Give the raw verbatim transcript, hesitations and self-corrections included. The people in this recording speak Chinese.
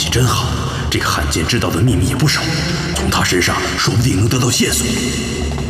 气真好，这个汉奸知道的秘密也不少，从他身上说不定能得到线索。